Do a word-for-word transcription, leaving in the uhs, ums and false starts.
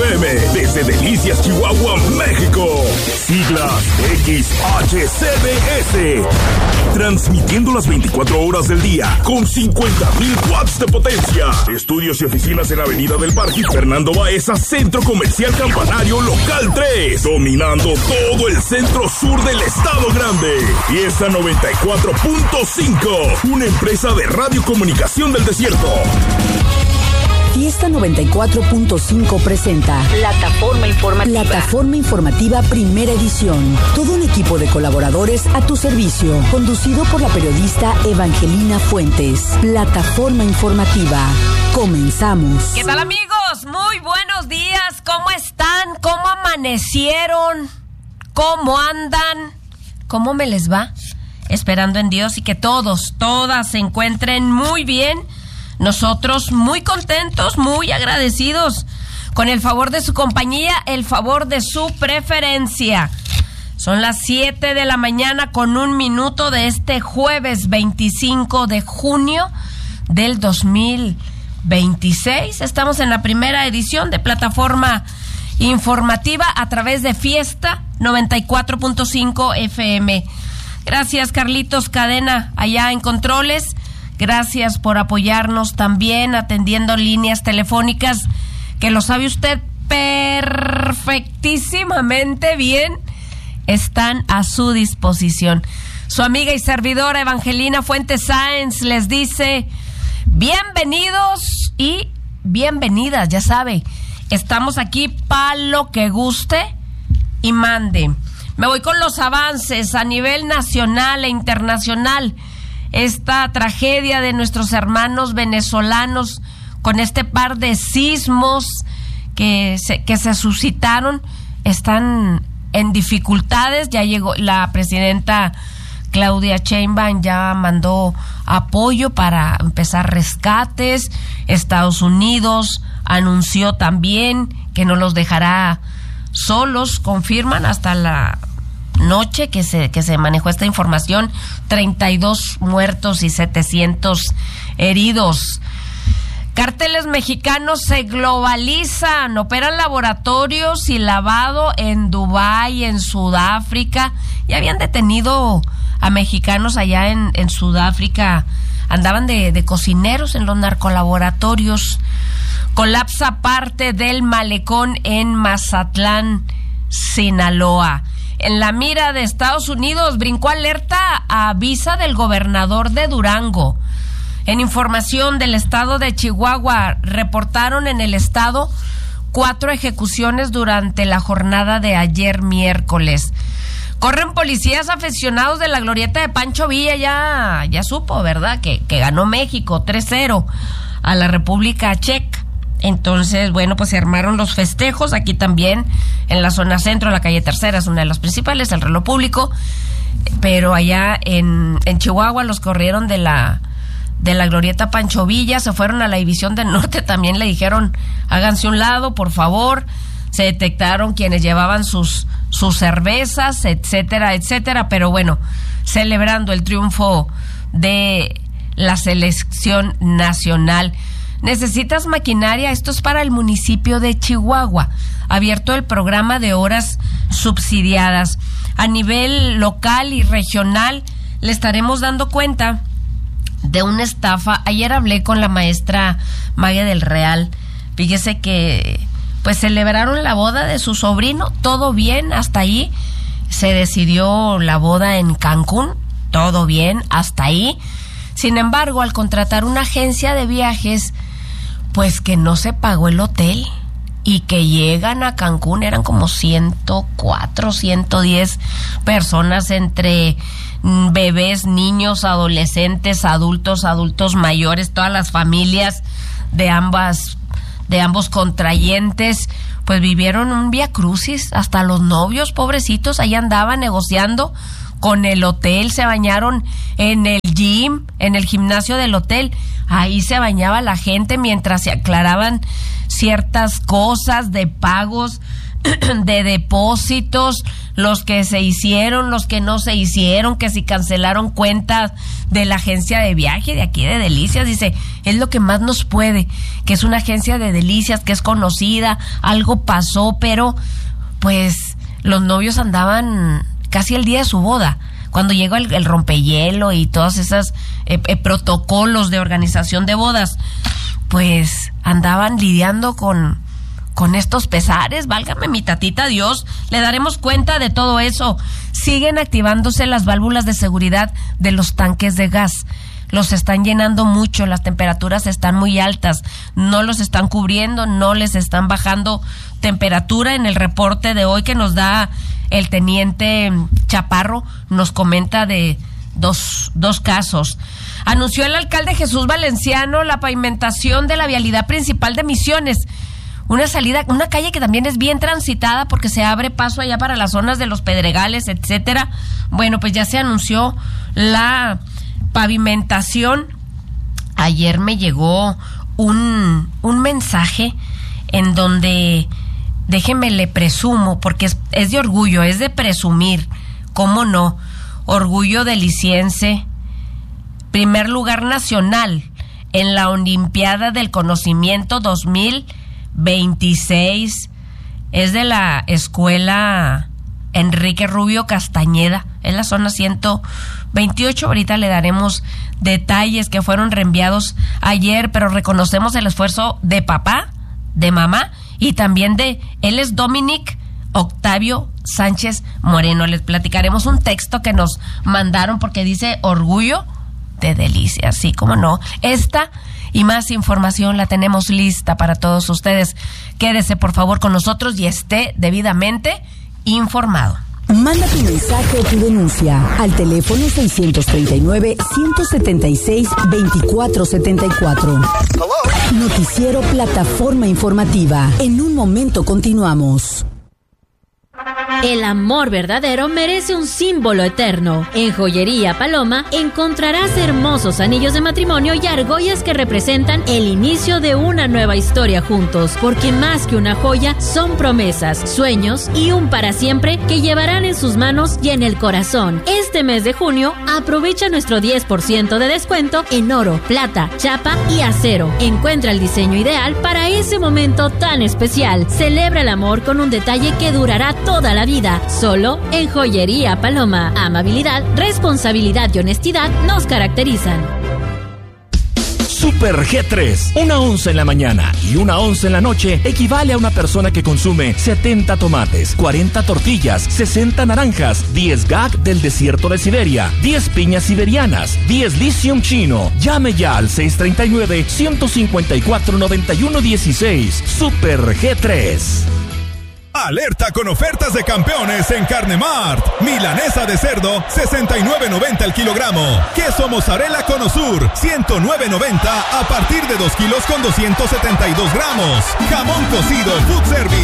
M, desde Delicias, Chihuahua, México. Siglas X H C B S. Transmitiendo las veinticuatro horas del día con cincuenta mil watts de potencia. Estudios y oficinas en la Avenida del Parque Fernando Baeza, Centro Comercial Campanario Local tres. Dominando todo el centro sur del Estado Grande. Fiesta noventa y cuatro punto cinco. Una empresa de radiocomunicación del desierto. Fiesta noventa y cuatro punto cinco presenta Plataforma Informativa. Plataforma Informativa Primera Edición. Todo un equipo de colaboradores a tu servicio, conducido por la periodista Evangelina Fuentes. Plataforma Informativa. Comenzamos. ¿Qué tal, amigos? Muy buenos días. ¿Cómo están? ¿Cómo amanecieron? ¿Cómo andan? ¿Cómo me les va? Esperando en Dios y que todos, todas se encuentren muy bien. Nosotros muy contentos, muy agradecidos con el favor de su compañía, el favor de su preferencia. Son las siete de la mañana con un minuto de este jueves veinticinco de junio del dos mil veintiséis. Estamos en la primera edición de Plataforma Informativa a través de Fiesta noventa y cuatro punto cinco F M. Gracias, Carlitos Cadena, allá en Controles. Gracias por apoyarnos también atendiendo líneas telefónicas que lo sabe usted perfectísimamente bien, están a su disposición. Su amiga y servidora Evangelina Fuentes Sáenz les dice bienvenidos y bienvenidas, ya sabe, estamos aquí para lo que guste y mande. Me voy con los avances a nivel nacional e internacional. Esta tragedia de nuestros hermanos venezolanos con este par de sismos que se, que se suscitaron están en dificultades. Ya llegó la presidenta Claudia Sheinbaum, ya mandó apoyo para empezar rescates. Estados Unidos anunció también que no los dejará solos, confirman hasta la noche que se que se manejó esta información, treinta y dos muertos y setecientos heridos. Cárteles mexicanos se globalizan, operan laboratorios y lavado en Dubái, en Sudáfrica. Ya habían detenido a mexicanos allá en, en Sudáfrica, andaban de, de cocineros en los narcolaboratorios. Colapsa parte del malecón en Mazatlán, Sinaloa. En la mira de Estados Unidos, brincó alerta a visa del gobernador de Durango. En información del estado de Chihuahua, reportaron en el estado cuatro ejecuciones durante la jornada de ayer miércoles. Corren policías aficionados de la glorieta de Pancho Villa, ya, ya supo, ¿verdad? Que, que ganó México tres cero a la República Checa. Entonces, bueno, pues se armaron los festejos aquí también en la zona centro, la calle Tercera es una de las principales, el reloj público, pero allá en, en Chihuahua los corrieron de la de la glorieta Pancho Villa, se fueron a la División del Norte, también le dijeron háganse un lado, por favor. Se detectaron quienes llevaban sus sus cervezas, etcétera, etcétera, pero bueno, celebrando el triunfo de la selección nacional. ¿Necesitas maquinaria? Esto es para el municipio de Chihuahua. Abierto el programa de horas subsidiadas. A nivel local y regional le estaremos dando cuenta de una estafa. Ayer hablé con la maestra Magia del Real. Fíjese que pues celebraron la boda de su sobrino, todo bien, hasta ahí. Se decidió la boda en Cancún, todo bien, hasta ahí. Sin embargo, al contratar una agencia de viajes, pues que no se pagó el hotel y que llegan a Cancún, eran como ciento cuatro, ciento diez personas entre bebés, niños, adolescentes, adultos, adultos mayores, todas las familias de ambas, de ambos contrayentes, pues vivieron un viacrucis, hasta los novios, pobrecitos, ahí andaban negociando con el hotel, se bañaron en el gym, en el gimnasio del hotel. Ahí se bañaba la gente mientras se aclaraban ciertas cosas de pagos de depósitos, los que se hicieron, los que no se hicieron, que si cancelaron cuentas de la agencia de viaje de aquí de Delicias. Dice, es lo que más nos puede, que es una agencia de Delicias, que es conocida, algo pasó, pero pues los novios andaban casi el día de su boda, cuando llegó el, el rompehielo y todos esos eh, eh, protocolos de organización de bodas, pues andaban lidiando con, con estos pesares. Válgame mi tatita Dios, le daremos cuenta de todo eso. Siguen activándose las válvulas de seguridad de los tanques de gas. Los están llenando mucho, las temperaturas están muy altas, no los están cubriendo, no les están bajando temperatura. En el reporte de hoy que nos da el teniente Chaparro, nos comenta de dos, dos casos. Anunció el alcalde Jesús Valenciano la pavimentación de la vialidad principal de Misiones, una salida, una calle que también es bien transitada porque se abre paso allá para las zonas de los Pedregales, etcétera. Bueno, pues ya se anunció la pavimentación. Ayer me llegó un, un mensaje en donde, déjeme le presumo, porque es, es de orgullo, es de presumir, ¿cómo no? Orgullo deliciense, primer lugar nacional en la Olimpiada del Conocimiento dos mil veintiséis, es de la escuela Enrique Rubio Castañeda, en la zona ciento veintiocho. Ahorita le daremos detalles que fueron reenviados ayer, pero reconocemos el esfuerzo de papá, de mamá y también de, él es Dominic Octavio Sánchez Moreno. Les platicaremos un texto que nos mandaron porque dice orgullo de Delicias, sí, cómo no. Esta y más información la tenemos lista para todos ustedes. Quédese por favor con nosotros y esté debidamente informado. Manda tu mensaje o tu denuncia al teléfono seiscientos treinta y nueve, ciento setenta y seis, veinticuatro setenta y cuatro. Noticiero Plataforma Informativa. En un momento continuamos. El amor verdadero merece un símbolo eterno. En Joyería Paloma encontrarás hermosos anillos de matrimonio y argollas que representan el inicio de una nueva historia juntos, porque más que una joya son promesas, sueños y un para siempre que llevarán en sus manos y en el corazón. Este mes de junio aprovecha nuestro diez por ciento de descuento en oro, plata, chapa y acero. Encuentra el diseño ideal para ese momento tan especial. Celebra el amor con un detalle que durará toda la vida, solo en Joyería Paloma. Amabilidad, responsabilidad y honestidad nos caracterizan. Super G tres. Una onza en la mañana y una onza en la noche equivale a una persona que consume setenta tomates, cuarenta tortillas, sesenta naranjas, diez gag del desierto de Siberia, diez piñas siberianas, diez lithium chino. Llame ya al seis treinta y nueve, ciento cincuenta y cuatro, noventa y uno dieciséis. Super G tres. Alerta con ofertas de campeones en Carnemart. Milanesa de cerdo, sesenta y nueve noventa el kilogramo. Queso mozzarella Conosur, ciento nueve noventa a partir de dos kilos con doscientos setenta y dos gramos. Jamón cocido Food Service.